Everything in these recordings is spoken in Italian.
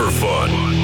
for fun.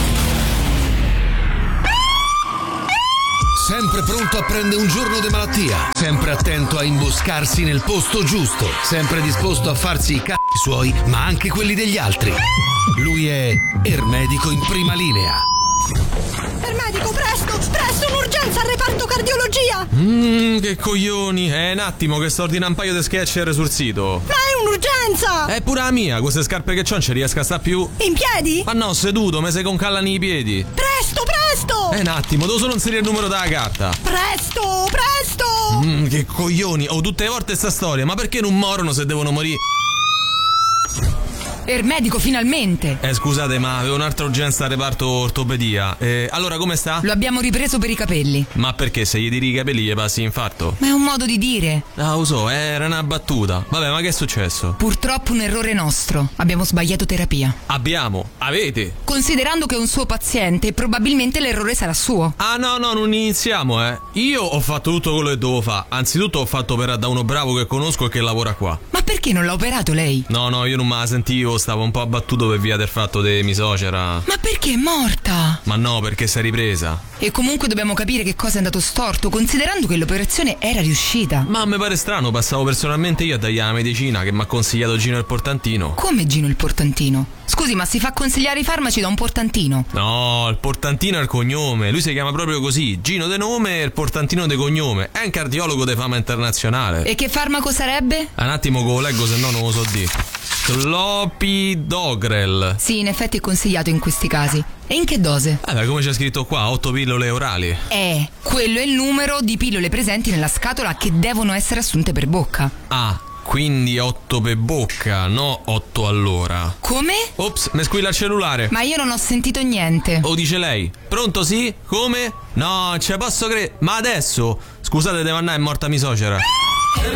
Sempre pronto a prendere un giorno di malattia, sempre attento a imboscarsi nel posto giusto, sempre disposto a farsi i cazzi suoi, ma anche quelli degli altri. Lui è Ermedico in prima linea. Ermedico, presto, un'urgenza al reparto cardiologia! Che coglioni, è un attimo che sto ordinando un paio di sketcher sul sito. Ma è un'urgenza! È pure la mia, queste scarpe che c'ho non ci riesco a sta più. In piedi? Ma no, seduto, me se concallano i piedi. Presto! È un attimo, devo solo inserire il numero della carta. Presto! Che coglioni, tutte le volte sta storia, ma perché non morono se devono morire? Ermedico, finalmente! Scusate, ma avevo un'altra urgenza al reparto ortopedia. Allora, come sta? Lo abbiamo ripreso per i capelli. Ma perché se gli tiri i capelli gli passi infarto? Ma è un modo di dire. Ah, lo so, era una battuta. Vabbè, ma che è successo? Purtroppo un errore nostro. Abbiamo sbagliato terapia. Avete? Considerando che è un suo paziente, probabilmente l'errore sarà suo. Ah, no, non iniziamo, Io ho fatto tutto quello che dovevo fare. Anzitutto ho fatto operare da uno bravo che conosco e che lavora qua. Ma perché non l'ha operato lei? No, io non me la sentivo, stavo un po' abbattuto per via del fatto che mi suocera. Ma perché è morta? Ma no, perché si è ripresa. E comunque dobbiamo capire che cosa è andato storto, considerando che l'operazione era riuscita. Ma mi pare strano, passavo personalmente io a dargli la medicina che mi ha consigliato Gino il portantino. Come Gino il portantino? Scusi, ma si fa consigliare i farmaci da un portantino? No, il portantino è il cognome. Lui si chiama proprio così, Gino de nome e il portantino de cognome. È un cardiologo di fama internazionale. E che farmaco sarebbe? Un attimo che lo leggo, se no non lo so dire. Clopidogrel. Sì, in effetti è consigliato in questi casi. E in che dose? Come c'è scritto qua, 8 pillole orali. Quello è il numero di pillole presenti nella scatola che devono essere assunte per bocca. Ah, quindi 8 per bocca, no 8 all'ora. Come? Ops, mi squilla il cellulare. Ma io non ho sentito niente. O dice lei. Pronto, sì? Come? No, non ce posso credere. Ma adesso? Scusate, devo andare, è morta mia suocera.